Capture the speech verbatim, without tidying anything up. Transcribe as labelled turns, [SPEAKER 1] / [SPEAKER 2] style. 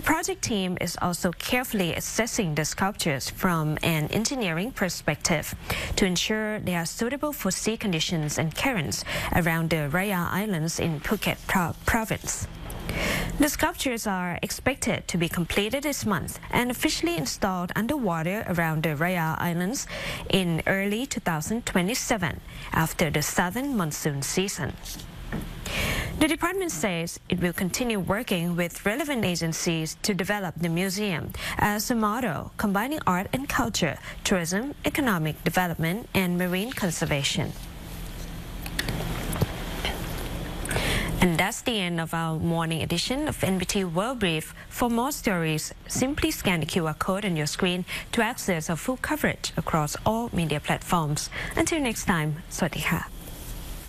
[SPEAKER 1] project team is also carefully assessing the sculptures from an engineering perspective to ensure they are suitable for sea conditions and currents around the Raya Islands in Phuket province. The sculptures are expected to be completed this month and officially installed underwater around the Raya Islands in early two thousand twenty-seven after the southern monsoon season. The department says it will continue working with relevant agencies to develop the museum as a model combining art and culture, tourism, economic development, and marine conservation. And that's the end of our morning edition of N B T World Brief. For more stories, simply scan the Q R code on your screen to access our full coverage across all media platforms. Until next time, สวัสดีค่ะ